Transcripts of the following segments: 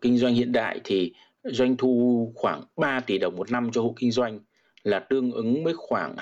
kinh doanh hiện đại thì doanh thu khoảng 3 tỷ đồng một năm cho hộ kinh doanh là tương ứng với khoảng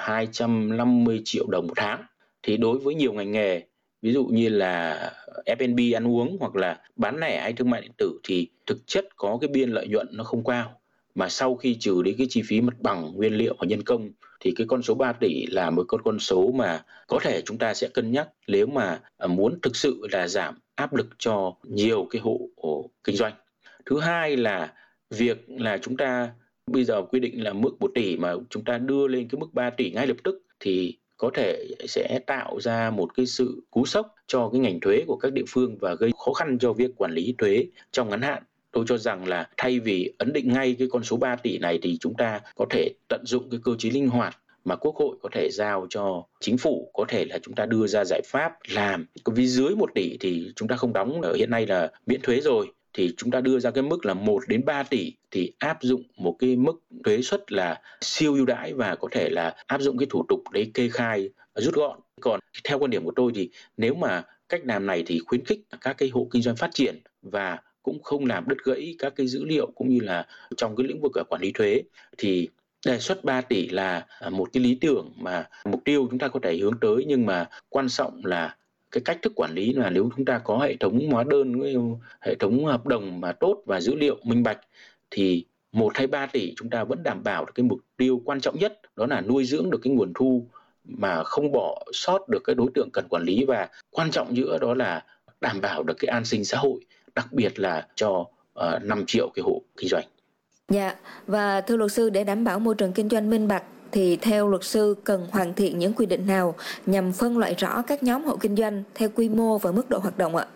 250 triệu đồng một tháng. Thì đối với nhiều ngành nghề, ví dụ như là F&B ăn uống hoặc là bán lẻ hay thương mại điện tử thì thực chất có cái biên lợi nhuận nó không cao. Mà sau khi trừ đi cái chi phí mặt bằng, nguyên liệu và nhân công thì cái con số 3 tỷ là một con số mà có thể chúng ta sẽ cân nhắc nếu mà muốn thực sự là giảm áp lực cho nhiều cái hộ kinh doanh. Thứ hai là việc là chúng ta bây giờ quy định là mức 1 tỷ mà chúng ta đưa lên cái mức 3 tỷ ngay lập tức thì có thể sẽ tạo ra một cái sự cú sốc cho cái ngành thuế của các địa phương và gây khó khăn cho việc quản lý thuế trong ngắn hạn. Tôi cho rằng là thay vì ấn định ngay cái con số 3 tỷ này thì chúng ta có thể tận dụng cái cơ chế linh hoạt mà Quốc hội có thể giao cho chính phủ, có thể là chúng ta đưa ra giải pháp làm vì dưới 1 tỷ thì chúng ta không đóng, ở hiện nay là miễn thuế rồi, thì chúng ta đưa ra cái mức là 1 đến 3 tỷ thì áp dụng một cái mức thuế suất là siêu ưu đãi và có thể là áp dụng cái thủ tục đấy kê khai rút gọn. Còn theo quan điểm của tôi thì nếu mà cách làm này thì khuyến khích các cái hộ kinh doanh phát triển và cũng không làm đứt gãy các cái dữ liệu cũng như là trong cái lĩnh vực quản lý thuế, thì đề xuất 3 tỷ là một cái lý tưởng mà mục tiêu chúng ta có thể hướng tới, nhưng mà quan trọng là cái cách thức quản lý là nếu chúng ta có hệ thống hóa đơn, hệ thống hợp đồng mà tốt và dữ liệu minh bạch thì 1 hay 3 tỷ chúng ta vẫn đảm bảo được cái mục tiêu quan trọng nhất, đó là nuôi dưỡng được cái nguồn thu mà không bỏ sót được cái đối tượng cần quản lý, và quan trọng nữa đó là đảm bảo được cái an sinh xã hội, đặc biệt là cho 5 triệu cái hộ kinh doanh. Dạ, và thưa luật sư, để đảm bảo môi trường kinh doanh minh bạch thì theo luật sư cần hoàn thiện những quy định nào nhằm phân loại rõ các nhóm hộ kinh doanh theo quy mô và mức độ hoạt động ạ?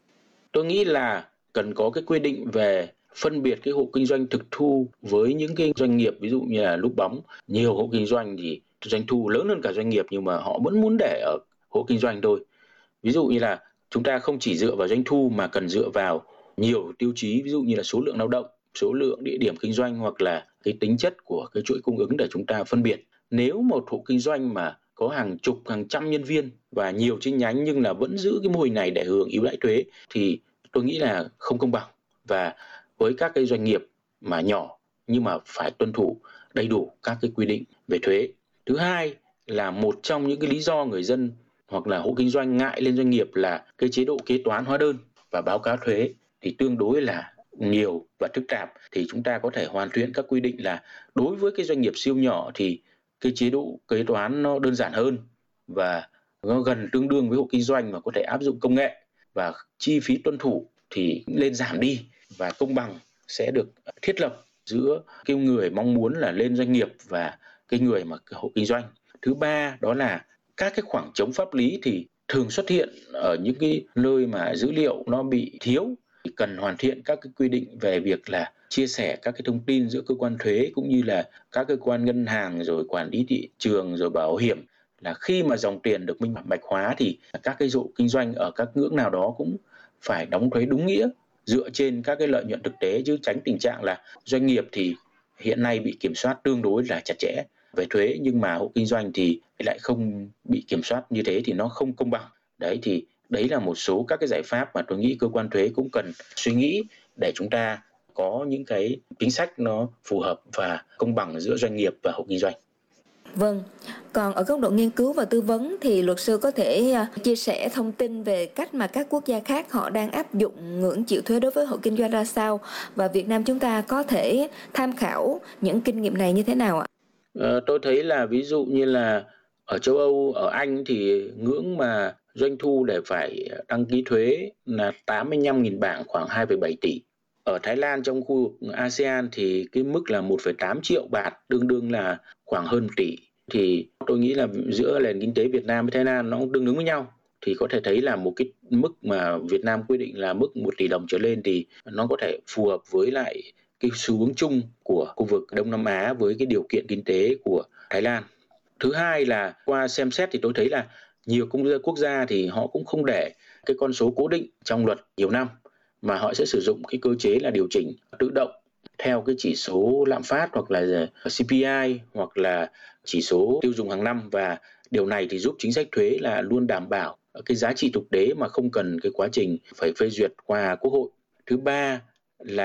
Tôi nghĩ là cần có cái quy định về phân biệt cái hộ kinh doanh thực thu với những cái doanh nghiệp, ví dụ như là núp bóng. Nhiều hộ kinh doanh thì doanh thu lớn hơn cả doanh nghiệp nhưng mà họ vẫn muốn để ở hộ kinh doanh thôi. Ví dụ như là chúng ta không chỉ dựa vào doanh thu mà cần dựa vào nhiều tiêu chí, ví dụ như là số lượng lao động, số lượng địa điểm kinh doanh hoặc là cái tính chất của cái chuỗi cung ứng để chúng ta phân biệt. Nếu một hộ kinh doanh mà có hàng chục, hàng trăm nhân viên và nhiều chi nhánh nhưng là vẫn giữ cái mô hình này để hưởng ưu đãi thuế thì tôi nghĩ là không công bằng. Và với các cái doanh nghiệp mà nhỏ nhưng mà phải tuân thủ đầy đủ các cái quy định về thuế. Thứ hai là một trong những cái lý do người dân hoặc là hộ kinh doanh ngại lên doanh nghiệp là cái chế độ kế toán hóa đơn và báo cáo thuế thì tương đối là nhiều và phức tạp, thì chúng ta có thể hoàn thiện các quy định là đối với cái doanh nghiệp siêu nhỏ thì cái chế độ kế toán nó đơn giản hơn và nó gần tương đương với hộ kinh doanh mà có thể áp dụng công nghệ, và chi phí tuân thủ thì lên giảm đi và công bằng sẽ được thiết lập giữa cái người mong muốn là lên doanh nghiệp và cái người mà hộ kinh doanh. Thứ ba đó là các cái khoảng trống pháp lý thì thường xuất hiện ở những cái nơi mà dữ liệu nó bị thiếu, thì cần hoàn thiện các cái quy định về việc là chia sẻ các cái thông tin giữa cơ quan thuế cũng như là các cơ quan ngân hàng rồi quản lý thị trường rồi bảo hiểm, là khi mà dòng tiền được minh bạch hóa thì các cái hộ kinh doanh ở các ngưỡng nào đó cũng phải đóng thuế đúng nghĩa dựa trên các cái lợi nhuận thực tế, chứ tránh tình trạng là doanh nghiệp thì hiện nay bị kiểm soát tương đối là chặt chẽ về thuế nhưng mà hộ kinh doanh thì lại không bị kiểm soát như thế thì nó không công bằng. Đấy thì đấy là một số các cái giải pháp mà tôi nghĩ cơ quan thuế cũng cần suy nghĩ để chúng ta có những cái chính sách nó phù hợp và công bằng giữa doanh nghiệp và hộ kinh doanh. Vâng, còn ở góc độ nghiên cứu và tư vấn thì luật sư có thể chia sẻ thông tin về cách mà các quốc gia khác họ đang áp dụng ngưỡng chịu thuế đối với hộ kinh doanh ra sao, và Việt Nam chúng ta có thể tham khảo những kinh nghiệm này như thế nào ạ? Tôi thấy là ví dụ như là ở châu Âu, ở Anh thì ngưỡng mà doanh thu để phải đăng ký thuế là 85.000 bảng, khoảng 2,7 tỷ. Ở Thái Lan trong khu vực ASEAN thì cái mức là 1,8 triệu bạt, tương đương là khoảng hơn 1 tỷ. Thì tôi nghĩ là giữa nền kinh tế Việt Nam với Thái Lan nó cũng tương ứng với nhau. Thì có thể thấy là một cái mức mà Việt Nam quy định là mức 1 tỷ đồng trở lên thì nó có thể phù hợp với lại cái xu hướng chung của khu vực Đông Nam Á với cái điều kiện kinh tế của Thái Lan. Thứ hai là qua xem xét thì tôi thấy là nhiều quốc gia thì họ cũng không để cái con số cố định trong luật nhiều năm, mà họ sẽ sử dụng cái cơ chế là điều chỉnh tự động theo cái chỉ số lạm phát hoặc là CPI hoặc là chỉ số tiêu dùng hàng năm, và điều này thì giúp chính sách thuế là luôn đảm bảo cái giá trị thực tế mà không cần cái quá trình phải phê duyệt qua Quốc hội. Thứ ba là